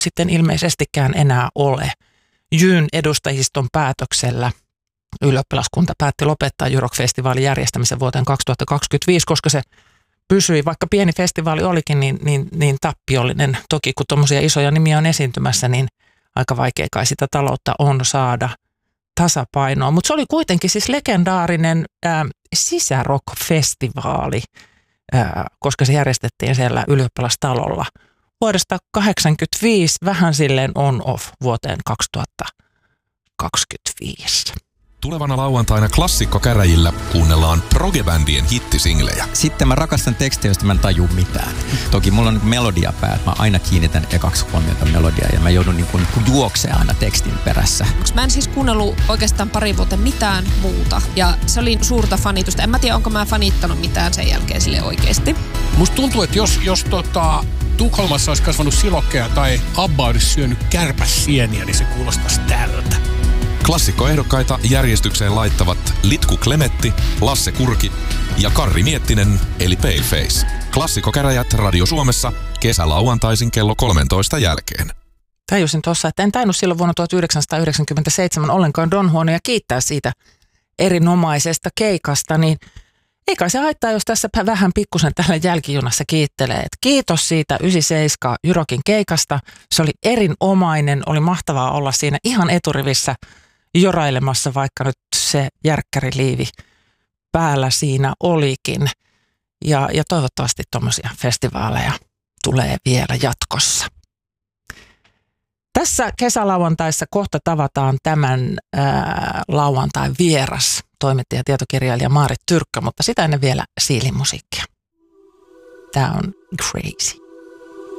sitten ilmeisestikään enää ole. Jyn edustajiston päätöksellä ylioppilaskunta päätti lopettaa Jyrock-festivaalin järjestämisen vuoteen 2025, koska se pysyi, vaikka pieni festivaali olikin, niin tappiollinen. Toki kun tuommoisia isoja nimiä on esiintymässä, niin aika vaikea kai sitä taloutta on saada tasapainoa. Mutta se oli kuitenkin siis legendaarinen sisärock-festivaali, koska se järjestettiin siellä ylioppilastalolla vuodesta 1985 vähän silleen on-off vuoteen 2025. Tulevana lauantaina klassikkokäräjillä kuunnellaan progebändien hittisinglejä. Sitten mä rakastan tekstejä, joista mä en taju mitään. Toki mulla on nyt melodia päällä. Mä aina kiinnitän ekaksi huomiota melodiaa ja mä joudun niin kuin juoksemaan aina tekstin perässä. Mä en siis kuunnellut oikeastaan pari vuotta mitään muuta. Ja se oli suurta fanitusta. En mä tiedä, onko mä fanittanut mitään sen jälkeen sille oikeasti. Musta tuntuu, että jos Tukholmassa olisi kasvanut silokkeja tai Abba olisi syönyt kärpäsieniä, niin se kuulostaisi tältä. Klassikkoehdokkaita järjestykseen laittavat Litku Klemetti, Lasse Kurki ja Karri Miettinen eli Paleface. Klassikkokäräjät Radio Suomessa kesälauantaisin kello 13 jälkeen. Tajusin tuossa, että en tainnut silloin vuonna 1997 ollenkaan Don Juania kiittää siitä erinomaisesta keikasta, niin ei kai se haittaa, jos tässä vähän pikkusen täällä jälkijunassa kiittelee. Et kiitos siitä 97 Jyrockin keikasta. Se oli erinomainen, oli mahtavaa olla siinä ihan eturivissä jorailemassa, vaikka nyt se järkkäriliivi päällä siinä olikin. Ja toivottavasti tuommoisia festivaaleja tulee vielä jatkossa. Tässä kesälauantaissa kohta tavataan tämän lauantain vieras, toimittaja ja tietokirjailija Maarit Tyrkkö, mutta sitä ennen vielä siilimusiikkia. Tämä on Crazy.